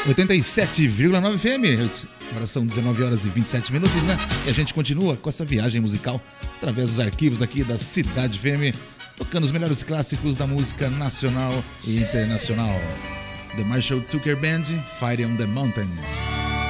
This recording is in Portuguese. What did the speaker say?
87,9 FM. Agora são 19 horas e 27 minutos, né? E a gente continua com essa viagem musical através dos arquivos aqui da Cidade FM, tocando os melhores clássicos da música nacional e internacional. The Marshall Tucker Band, Fire on the Mountain.